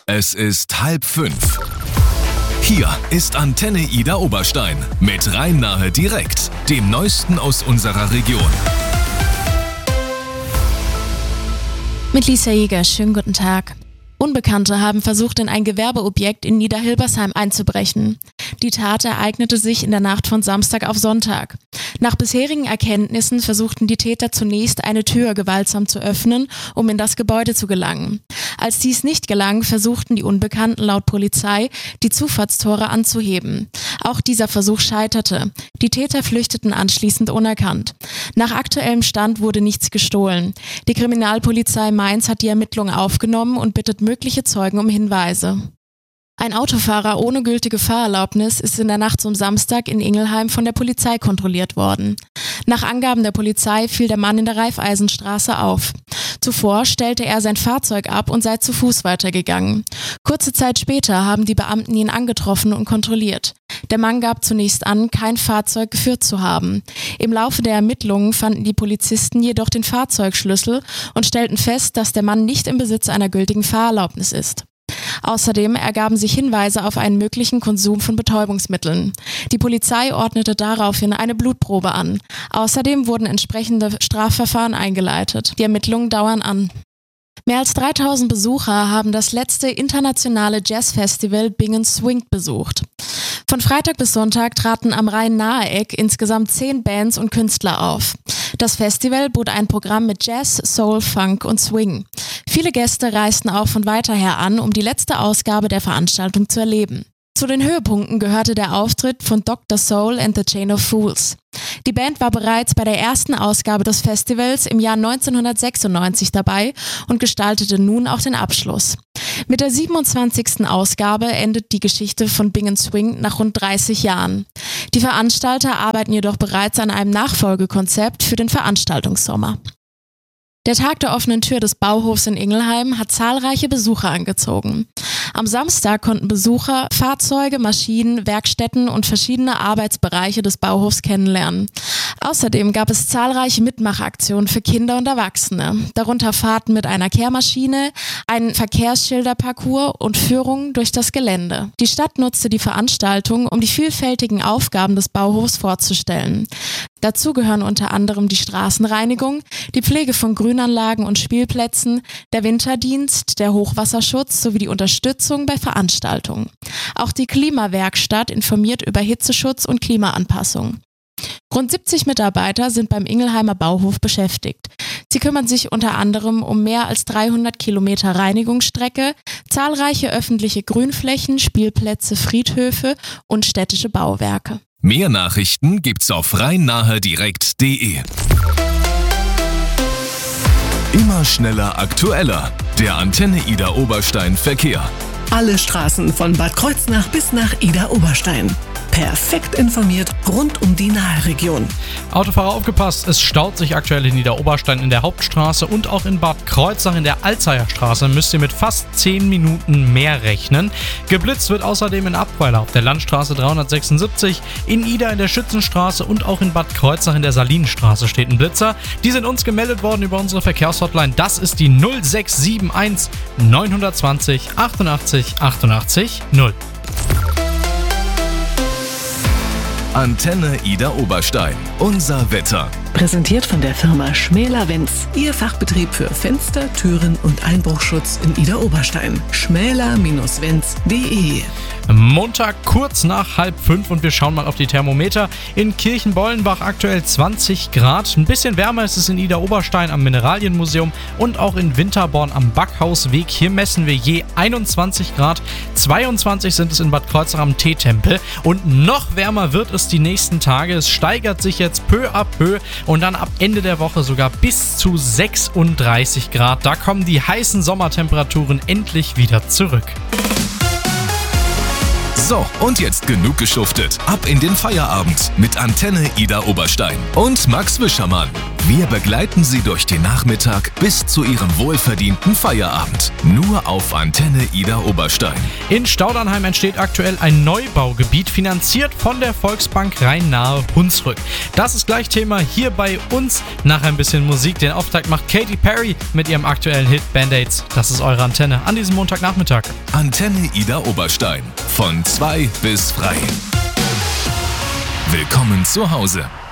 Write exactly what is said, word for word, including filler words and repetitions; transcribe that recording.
Es ist halb fünf. Hier ist Antenne Ida Oberstein mit Rhein-Nahe direkt, dem Neuesten aus unserer Region. Mit Lisa Jäger, schönen guten Tag. Unbekannte haben versucht, in ein Gewerbeobjekt in Niederhilbersheim einzubrechen. Die Tat ereignete sich in der Nacht von Samstag auf Sonntag. Nach bisherigen Erkenntnissen versuchten die Täter zunächst, eine Tür gewaltsam zu öffnen, um in das Gebäude zu gelangen. Als dies nicht gelang, versuchten die Unbekannten laut Polizei, die Zufahrtstore anzuheben. Auch dieser Versuch scheiterte. Die Täter flüchteten anschließend unerkannt. Nach aktuellem Stand wurde nichts gestohlen. Die Kriminalpolizei Mainz hat die Ermittlungen aufgenommen und bittet mögliche Zeugen um Hinweise. Ein Autofahrer ohne gültige Fahrerlaubnis ist in der Nacht zum Samstag in Ingelheim von der Polizei kontrolliert worden. Nach Angaben der Polizei fiel der Mann in der Raiffeisenstraße auf. Zuvor stellte er sein Fahrzeug ab und sei zu Fuß weitergegangen. Kurze Zeit später haben die Beamten ihn angetroffen und kontrolliert. Der Mann gab zunächst an, kein Fahrzeug geführt zu haben. Im Laufe der Ermittlungen fanden die Polizisten jedoch den Fahrzeugschlüssel und stellten fest, dass der Mann nicht im Besitz einer gültigen Fahrerlaubnis ist. Außerdem ergaben sich Hinweise auf einen möglichen Konsum von Betäubungsmitteln. Die Polizei ordnete daraufhin eine Blutprobe an. Außerdem wurden entsprechende Strafverfahren eingeleitet. Die Ermittlungen dauern an. Mehr als dreitausend Besucher haben das letzte internationale Jazzfestival Bingen Swing besucht. Von Freitag bis Sonntag traten am Rhein-Nahe-Eck insgesamt zehn Bands und Künstler auf. Das Festival bot ein Programm mit Jazz, Soul, Funk und Swing. Viele Gäste reisten auch von weiter her an, um die letzte Ausgabe der Veranstaltung zu erleben. Zu den Höhepunkten gehörte der Auftritt von Doktor Soul and the Chain of Fools. Die Band war bereits bei der ersten Ausgabe des Festivals im Jahr neunzehnhundertsechsundneunzig dabei und gestaltete nun auch den Abschluss. Mit der siebenundzwanzigsten Ausgabe endet die Geschichte von Bingen Swing nach rund dreißig Jahren. Die Veranstalter arbeiten jedoch bereits an einem Nachfolgekonzept für den Veranstaltungssommer. Der Tag der offenen Tür des Bauhofs in Ingelheim hat zahlreiche Besucher angezogen. Am Samstag konnten Besucher Fahrzeuge, Maschinen, Werkstätten und verschiedene Arbeitsbereiche des Bauhofs kennenlernen. Außerdem gab es zahlreiche Mitmachaktionen für Kinder und Erwachsene, darunter Fahrten mit einer Kehrmaschine, einen Verkehrsschilderparcours und Führungen durch das Gelände. Die Stadt nutzte die Veranstaltung, um die vielfältigen Aufgaben des Bauhofs vorzustellen. Dazu gehören unter anderem die Straßenreinigung, die Pflege von Grünanlagen und Spielplätzen, der Winterdienst, der Hochwasserschutz sowie die Unterstützung bei Veranstaltungen. Auch die Klimawerkstatt informiert über Hitzeschutz und Klimaanpassung. Rund siebzig Mitarbeiter sind beim Ingelheimer Bauhof beschäftigt. Sie kümmern sich unter anderem um mehr als dreihundert Kilometer Reinigungsstrecke, zahlreiche öffentliche Grünflächen, Spielplätze, Friedhöfe und städtische Bauwerke. Mehr Nachrichten gibt's auf rhein-nahe direkt punkt de. Immer schneller, aktueller. Der Antenne Ida Oberstein Verkehr. Alle Straßen von Bad Kreuznach bis nach Ida Oberstein. Perfekt informiert rund um die Naheregion. Autofahrer aufgepasst, es staut sich aktuell in Niederoberstein in der Hauptstraße und auch in Bad Kreuznach in der Alzeyerstraße müsst ihr mit fast zehn Minuten mehr rechnen. Geblitzt wird außerdem in Abbweiler auf der Landstraße dreihundertsechsundsiebzig, in Ida in der Schützenstraße und auch in Bad Kreuznach in der Salinenstraße steht ein Blitzer. Die sind uns gemeldet worden über unsere Verkehrshotline. Das ist die null sechs sieben eins neun zwei null achtundachtzig achtundachtzig null. Antenne Ida Oberstein. Unser Wetter. Präsentiert von der Firma Schmäler-Wenz. Ihr Fachbetrieb für Fenster, Türen und Einbruchschutz in Ida Oberstein. schmäler Bindestrich wenz punkt de. Montag kurz nach halb fünf und wir schauen mal auf die Thermometer. In Kirchenbollenbach aktuell zwanzig Grad. Ein bisschen wärmer ist es in Ida Oberstein am Mineralienmuseum und auch in Winterborn am Backhausweg. Hier messen wir je einundzwanzig Grad. zweiundzwanzig sind es in Bad Kreuznach am Teetempel. Und noch wärmer wird es die nächsten Tage. Es steigert sich jetzt peu à peu und dann ab Ende der Woche sogar bis zu sechsunddreißig Grad. Da kommen die heißen Sommertemperaturen endlich wieder zurück. So, und jetzt genug geschuftet. Ab in den Feierabend mit Antenne Ida Oberstein und Max Wischermann. Wir begleiten Sie durch den Nachmittag bis zu Ihrem wohlverdienten Feierabend. Nur auf Antenne Ida Oberstein. In Staudernheim entsteht aktuell ein Neubaugebiet, finanziert von der Volksbank Rhein-Nahe Hunsrück. Das ist gleich Thema hier bei uns. Nach ein bisschen Musik. Den Auftakt macht Katy Perry mit ihrem aktuellen Hit Band-Aids. Das ist eure Antenne an diesem Montagnachmittag. Antenne Ida Oberstein. Von zwei bis frei. Willkommen zu Hause.